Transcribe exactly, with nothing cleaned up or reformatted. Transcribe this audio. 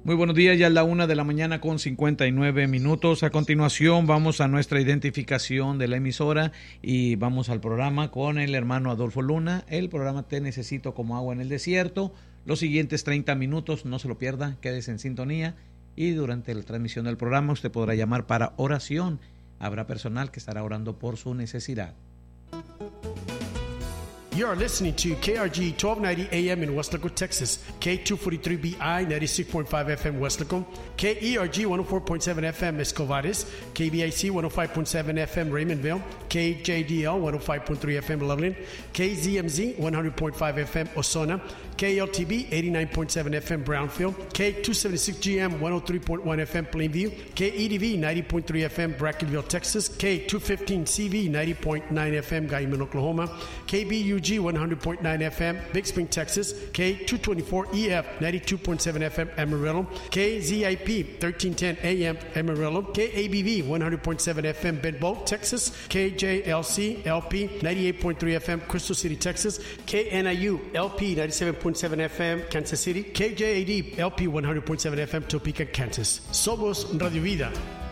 Muy buenos días, ya es la una de la mañana con cincuenta y nueve minutos. A continuación vamos a nuestra identificación de la emisora y vamos al programa con el hermano Adolfo Luna. El programa Te Necesito como agua en el desierto. Los siguientes treinta minutos, no se lo pierda, quédese en sintonía y durante la transmisión del programa usted podrá llamar para oración. Habrá personal que estará orando por su necesidad. You are listening to K R G twelve ninety A M in Weslaco, Texas, K two forty-three B I ninety-six point five F M Weslaco, K E R G one oh four point seven F M Escovares, K B I C one oh five point seven F M Raymondville, K J D L one oh five point three F M Loveland, K Z M Z one hundred point five F M Osona, K L T B eighty-nine point seven F M Brownfield, K two seventy-six G M one oh three point one F M Plainview, K E D V ninety point three F M Brackenville, Texas, K two fifteen C V ninety point nine F M Guyman, Oklahoma, K B U G one hundred point nine F M Big Spring, Texas, K two twenty-four E F ninety-two point seven F M Amarillo, K Z I P thirteen ten A M Amarillo, K A B V one hundred point seven F M Bedboe, Texas, K J L C L P ninety-eight point three F M Crystal City, Texas, K N I U L P ninety-seven point seven F M Kansas City, K J A D L P one hundred point seven F M Topeka, Kansas. Somos Radio Vida.